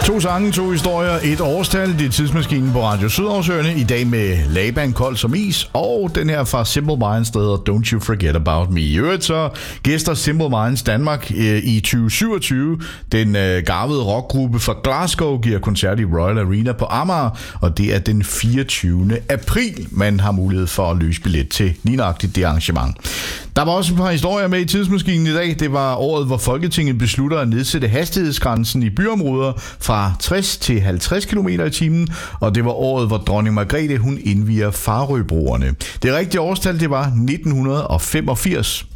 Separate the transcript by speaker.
Speaker 1: To sange, to historier, et årstal. Det er Tidsmaskinen på Radio Sydhavsøerne. I dag med Laban kold som is. Og den her fra Simple Minds, der hedder Don't You Forget About Me. I øvrigt så gæster Simple Minds Danmark i 2027. Den garvede rockgruppe fra Glasgow giver koncert i Royal Arena på Amager. Og det er den 24. april, man har mulighed for at løse billet til lige nøjagtigt det arrangement. Der var også et par historier med i Tidsmaskinen i dag. Det var året, hvor Folketinget beslutter at nedsætte hastighedsgrænsen i byområder fra 60 til 50 km i timen. Og det var året, hvor dronning Margrethe hun indvier Farøbroerne. Det rigtige årstal, det var 1985.